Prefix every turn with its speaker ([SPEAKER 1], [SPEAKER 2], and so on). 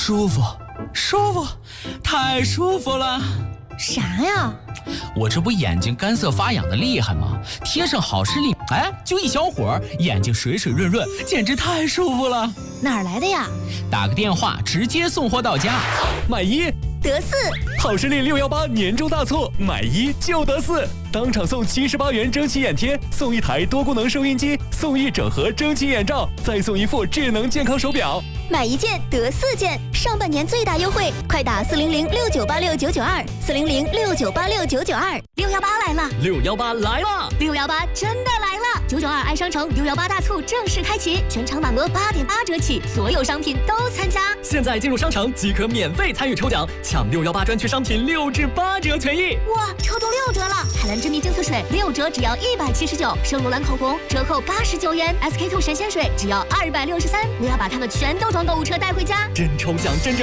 [SPEAKER 1] 舒服，舒服，太舒服了。
[SPEAKER 2] 啥呀？
[SPEAKER 1] 我这不眼睛干涩发痒的厉害吗？贴上好视力，哎，就一小会儿，眼睛水水润润，简直太舒服了。
[SPEAKER 2] 哪儿来的呀？
[SPEAKER 1] 打个电话，直接送货到家。
[SPEAKER 3] 买一
[SPEAKER 2] 得四，
[SPEAKER 3] 好视力618年终大促，买一就得四，当场送78元蒸汽眼贴，送一台多功能收音机，送一整盒蒸汽眼罩，再送一副智能健康手表。
[SPEAKER 2] 买一件得4件，上半年最大优惠，快打40069869926006986992618来了
[SPEAKER 3] 618来了
[SPEAKER 2] ，618真的来了！992爱商城618大促正式开启，全场满额8.8折起，所有商品都参加。
[SPEAKER 3] 现在进入商城即可免费参与抽奖，抢618专区商品6至8折权益。
[SPEAKER 2] 哇，抽中6折了！海蓝之谜精粹水6折只要179，圣罗兰口红折扣89元，SK2 神仙水只要263。我要把它们全都装购物车带回家，
[SPEAKER 3] 真抽奖真折